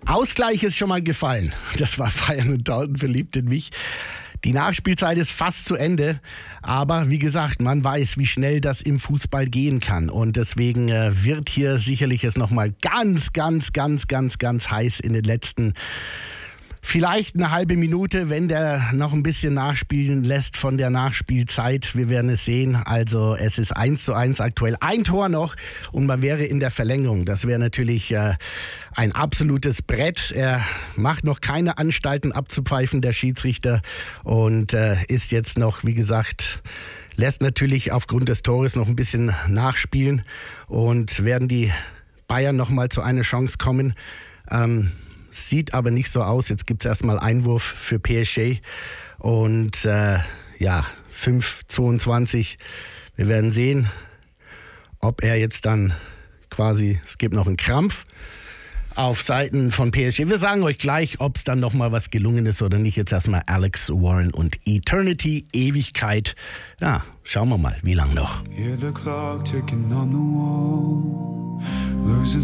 Ausgleich ist schon mal gefallen. Das war Feiern und Dalton verliebt in mich. Die Nachspielzeit ist fast zu Ende, aber wie gesagt, man weiß, wie schnell das im Fußball gehen kann und deswegen wird hier sicherlich es nochmal ganz heiß in den letzten, vielleicht eine halbe Minute, wenn der noch ein bisschen nachspielen lässt von der Nachspielzeit. Wir werden es sehen. Also es ist 1:1 aktuell. Ein Tor noch und man wäre in der Verlängerung. Das wäre natürlich ein absolutes Brett. Er macht noch keine Anstalten abzupfeifen, der Schiedsrichter. Und ist jetzt noch, wie gesagt, lässt natürlich aufgrund des Tores noch ein bisschen nachspielen. Und werden die Bayern noch mal zu einer Chance kommen. Sieht aber nicht so aus. Jetzt gibt es erstmal Einwurf für PSG. Und 5:22. Wir werden sehen, ob er jetzt dann quasi, es gibt noch einen Krampf auf Seiten von PSG. Wir sagen euch gleich, ob es dann nochmal was gelungen ist oder nicht. Jetzt erstmal Alex Warren und Eternity, Ewigkeit. Ja, schauen wir mal, wie lang noch. Hear the clock ticking on the wall, losing